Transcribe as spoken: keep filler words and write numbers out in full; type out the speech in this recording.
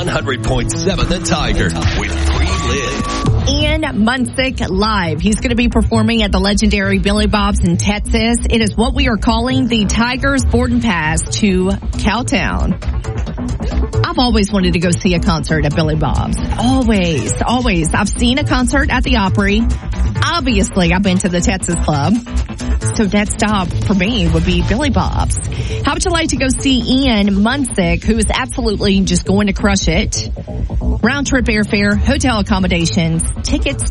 one hundred point seven The Tiger with Pre-Live. Ian Munsick live. He's going to be performing at the legendary Billy Bob's in Texas. It is what we are calling the Tigers boarding pass to Cowtown. I've always wanted to go see a concert at Billy Bob's. Always, always. I've seen a concert at the Opry. Obviously, I've been to the Texas Club. So next stop for me would be Billy Bob's. How would you like to go see Ian Munsick, who is absolutely just going to crush it? Round trip airfare, hotel accommodations, tickets